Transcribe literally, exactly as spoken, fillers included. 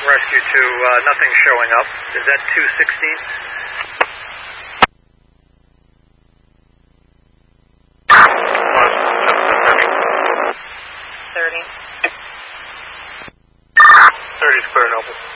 Rescue two, uh, nothing showing up. Is that two sixteen? thirty. thirty is clear, Noble.